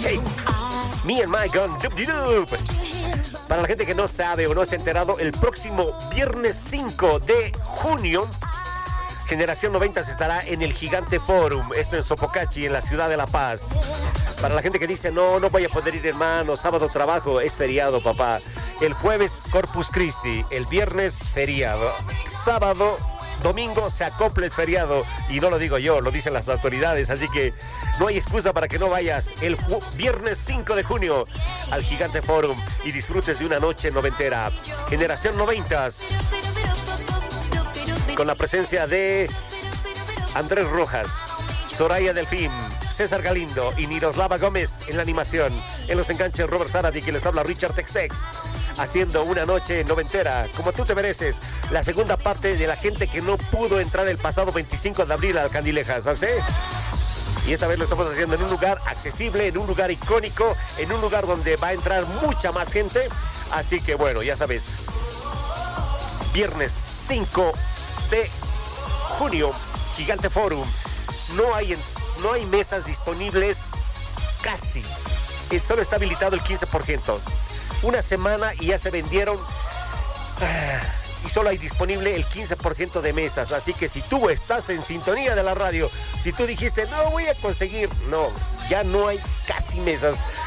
Hey, Me and My Gun, dub. Para la gente que no sabe o no se ha enterado, el próximo viernes 5 de junio, Generación 90 estará en el Gigante Forum, esto en Sopocachi, en la ciudad de La Paz. Para la gente que dice, no voy a poder ir, hermano, sábado trabajo, es feriado, papá. El jueves Corpus Christi, el viernes feriado, sábado, domingo se acopla el feriado, y no lo digo yo, lo dicen las autoridades, así que no hay excusa para que no vayas el viernes 5 de junio al Gigante Forum y disfrutes de una noche noventera. Generación 90, con la presencia de Andrés Rojas, Soraya Delfín, César Galindo y Miroslava Gómez en la animación. En los enganches, Robert Zarate, que les habla Richard Textex, haciendo una noche noventera como tú te mereces. La segunda parte de la gente que no pudo entrar el pasado 25 de abril al Candilejas, ¿sabes? Y esta vez lo estamos haciendo en un lugar accesible, en un lugar icónico, en un lugar donde va a entrar mucha más gente. Así que bueno, ya sabes, viernes 5 de junio, Gigante Forum. No hay mesas disponibles, casi. Solo está habilitado el 15%. Una semana y ya se vendieron. Y solo hay disponible el 15% de mesas. Así que si tú estás en sintonía de la radio, si tú dijiste, no voy a conseguir, no, ya no hay casi mesas.